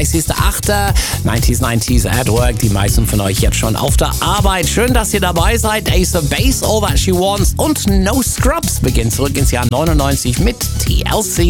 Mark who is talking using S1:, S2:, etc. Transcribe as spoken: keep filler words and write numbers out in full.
S1: Es ist der achte neunziger neunziger at Work. Die meisten von euch jetzt schon auf der Arbeit. Schön, dass ihr dabei seid. Ace of Base, All That She Wants und No Scrubs beginnt zurück ins Jahr neunundneunzig mit T L C.